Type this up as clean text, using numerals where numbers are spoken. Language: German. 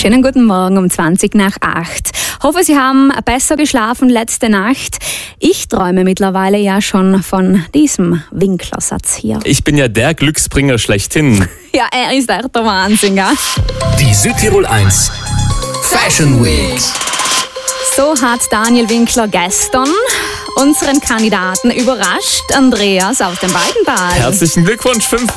Schönen guten Morgen um 8:20. Hoffe, Sie haben besser geschlafen letzte Nacht. Ich träume mittlerweile ja schon von diesem Winklersatz hier. Ich bin ja der Glücksbringer schlechthin. Ja, er ist echt der Wahnsinn, gell? Die Südtirol 1 Fashion Week. So hat Daniel Winkler gestern unseren Kandidaten überrascht, Andreas aus dem Weidental. Herzlichen Glückwunsch, 5